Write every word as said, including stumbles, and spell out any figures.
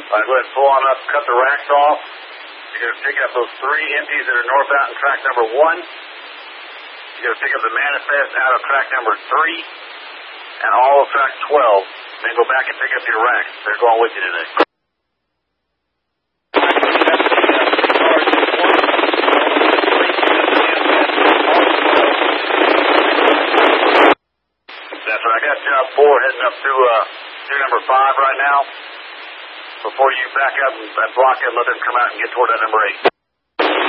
All right, go ahead and pull on up, cut the racks off. You're going to pick up those three empties that are northbound in track number one. You're going to pick up the manifest out of track number three and all of track twelve. Then go back and pick up your racks. They're going with you today. That's right. I got job four heading up through, uh, through number five right now. Before you back up and block it, let them come out and get toward that number eight.